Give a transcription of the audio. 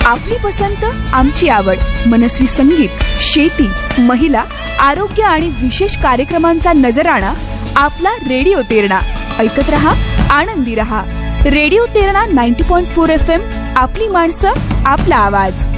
आपली पसंत आमची आवड. मनस्वी संगीत, शेती, महिला, आरोग्य आणि विशेष कार्यक्रमांचा नजराणा आपला रेडिओ तेरणा. ऐकत रहा, आनंदी रहा. Radio Terna 90.4 FM. आपली माणसं, आपला आवाज.